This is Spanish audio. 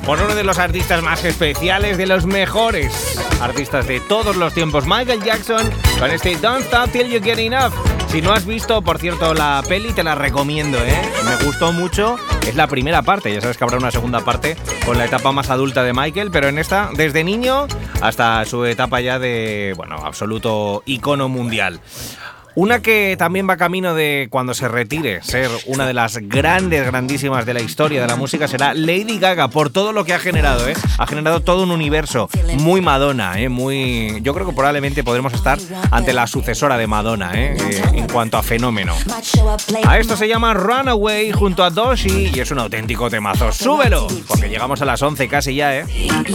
por uno de los artistas más especiales, de los mejores artistas de todos los tiempos, Michael Jackson, con este Don't Stop Till You Get Enough. Si no has visto, por cierto, la peli, te la recomiendo, me gustó mucho. Es la primera parte, ya sabes que habrá una segunda parte con la etapa más adulta de Michael, pero en esta, desde niño hasta su etapa ya de, absoluto icono mundial. Una que también va camino de, cuando se retire, ser una de las grandísimas de la historia de la música será Lady Gaga, por todo lo que ha generado, Ha generado todo un universo muy Madonna, yo creo que probablemente podremos estar ante la sucesora de Madonna, en cuanto a fenómeno. A esto se llama Runaway junto a Doechii y es un auténtico temazo. ¡Súbelo! Porque llegamos a las 11 casi ya,